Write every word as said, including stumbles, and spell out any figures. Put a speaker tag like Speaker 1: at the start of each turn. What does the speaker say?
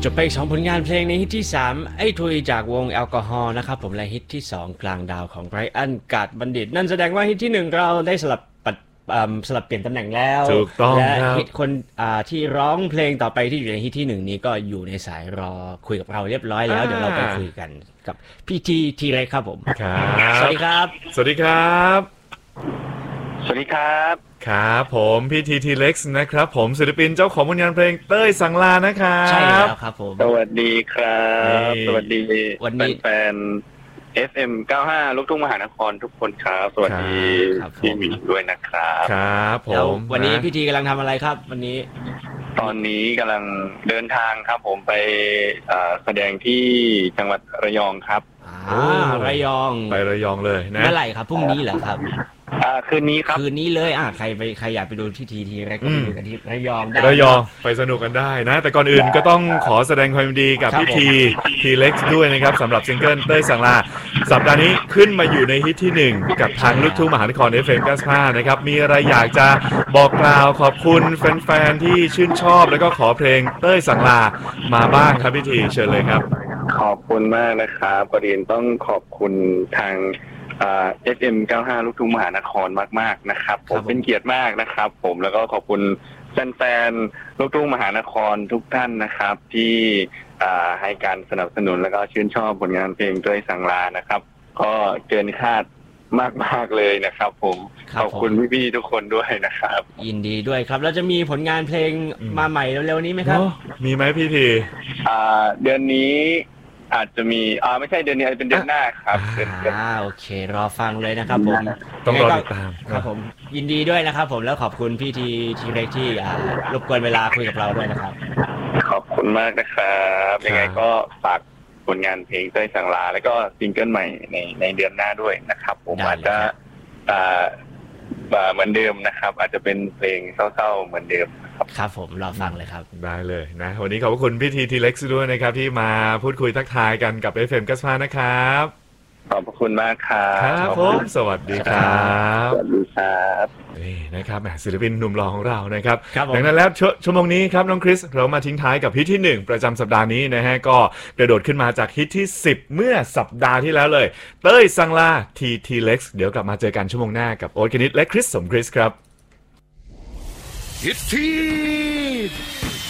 Speaker 1: จบไปสองผลงานเพลงในฮิตที่สามไอ้ทุยจากวงแอลกอฮอล์นะครับผมและฮิตที่สองกลางดาวของไบรอันกาดบัณฑิตนั่นแสดงว่าฮิตที่หนึ่งเราได้สลับปัดสลับเปลี่ยนตำแหน่งแล้ว
Speaker 2: ถูกต้อง
Speaker 1: และ
Speaker 2: ครับ
Speaker 1: ฮิตคนที่ร้องเพลงต่อไปที่อยู่ในฮิตที่หนึ่งนี้ก็อยู่ในสายรอคุยกับเราเรียบร้อยแล้วเดี๋ยวเราไปคุยกันกับพี่ทีทีเล็กครับผม
Speaker 2: ครับ
Speaker 1: สวัสดีครับ
Speaker 2: สวัสดีครับ
Speaker 3: สวัสดีครับ
Speaker 2: ครับผมพี่ทีทีเล็กซ์นะครับผมศิลปินเจ้าของผลงานเพลงเต้ยสังลานะครับ
Speaker 1: ใช่แล้วครับผม
Speaker 3: สวัสดีครับสวัสดี
Speaker 1: วันนี้
Speaker 3: แฟน เอฟ เอ็ม เก้าสิบห้า ลูกทุ่งมหานครทุกคนครับสวัสดีพี่หมีด้วยนะครับ
Speaker 2: ครับผม
Speaker 1: วันนี้พี่ทีกำลังทำอะไรครับวันนี้
Speaker 3: ตอนนี้กำลังเดินทางครับผมไปแสดงที่จังหวัดระยองครับ
Speaker 1: อ่าระยอง
Speaker 2: ไประยองเลยนะ
Speaker 1: เมื่อไหร่ครับพรุ่งนี้เหรอครับ
Speaker 3: อ่าคืนนี้ครับ
Speaker 1: คืนนี้เลยอ่าใครไปใครอยากไปดูที่ทีทีแรกก็ไปดูกันที่ระยองได้
Speaker 2: ระยองไปสนุกกันได้นะแต่ก่อนอื่นก็ต้องขอแสดงความยินดีกับพี่ทีทีเล็กซ์ด้วยนะครับสำหรับซิงเกิลเต้ยสังลาสัปดาห์นี้ขึ้นมาอยู่ในฮิตที่หนึ่งกับทางลูกทุ่งมหานคร เอฟ เอ็ม เก้าสิบห้านะครับมีอะไรอยากจะบอกกล่าวขอบคุณแฟนๆที่ชื่นชอบแล้วก็ขอเพลงเต้ยสังลามาบ้างครับพี่ทีเชิญเลยครับ
Speaker 3: ขอบคุณมากนะครับประเด็นต้องขอบคุณทางเอ่อ เอฟ เอ็ม เก้าสิบห้า ลูกทุ่งมหานครมากๆนะครับผมเป็นเกียรติมากนะครับผมแล้วก็ขอบคุณแฟนๆลูกทุ่งมหานครทุกท่านนะครับที่ให้การสนับสนุนแล้วก็ชื่นชอบผลงานเพลงเต้ยสังลานะครับก็เกินคาดมากๆเลยนะครับผมขอบคุณพี่ๆทุกคนด้วยนะครับ
Speaker 1: ยินดีด้วยครับแล้วจะมีผลงานเพลงมาใหม่เร็วๆนี้ไหมครับ
Speaker 2: มีไหมพี่ที
Speaker 3: อ่าเดือนนี้อาจจะมีอ่าไม่ใช่เดือนนี้อาจจะเป็นเดือนหน้าครับ
Speaker 1: อ่าโอเครอฟังเลยนะครับผม
Speaker 2: ต้องรอติดตาม
Speaker 1: ครับผมยินดีด้วยนะครับผมแล้วขอบคุณพี่ทีทีเล็กที่รบกวนเวลาคุยกับเราด้วยนะครับ
Speaker 3: ขอบคุณมากนะครับยังไงก็ฝากผลงานเพลงเต้ยสังลาแล้วก็ซิงเกิลใหม่ในในเดือนหน้าด้วยนะครับผมอาจจะอ่าเหมือนเดิมนะครับอาจจะเป็นเพลงเศร้าๆเหมือนเดิมครับ
Speaker 1: ครับผมรอฟังเลยครับ
Speaker 2: ได้เลยนะวันนี้ขอบคุณพี่ทีทีเล็กซ์ด้วยนะครับที่มาพูดคุยทักทายกันกับ เอฟ เอ็ม เก้าสิบห้านะครับ
Speaker 3: ขอบคุณมากครับ
Speaker 2: ครับผมสวัสดีครับ
Speaker 3: สวัสดีครับ
Speaker 2: นี่นะครับศิลปินหนุ่มหล่อของเรานะครับดังนั้นแล้วชั่วโมงนี้ครับน้องคริสเรามาทิ้งท้ายกับฮิตที่หนึ่งประจำสัปดาห์นี้นะฮะก็กระโดดขึ้นมาจากฮิตที่สิบเมื่อสัปดาห์ที่แล้วเลยเต้ยสังลาทีทีเล็กซ์เดี๋ยวกลับมาเจอกันชั่วโมงหน้ากับโอ๊ตคณิตและคริสสมคริสครับ
Speaker 4: ฮิตที่